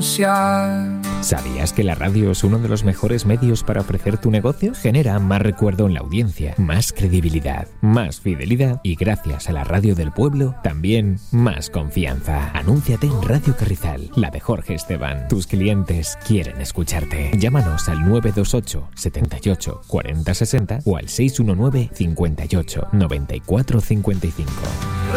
anunciar. ¿Sabías que la radio es uno de los mejores medios para ofrecer tu negocio? Genera más recuerdo en la audiencia, más credibilidad, más fidelidad y gracias a la radio del pueblo, también más confianza. Anúnciate en Radio Carrizal, la de Jorge Esteban. Tus clientes quieren escucharte. Llámanos al 928 78 40 60 o al 619 58 94 55.